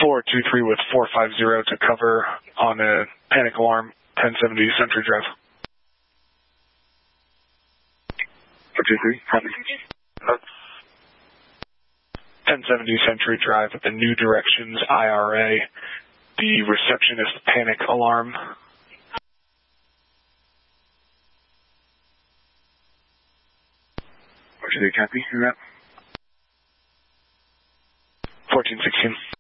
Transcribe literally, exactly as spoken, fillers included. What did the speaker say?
four two three with four five zero to cover on a panic alarm, ten seventy Century Drive. four two three, copy. ten seventy Century Drive at the New Directions I R A. The receptionist panic alarm. four two three, copy. You're up. fourteen sixteen.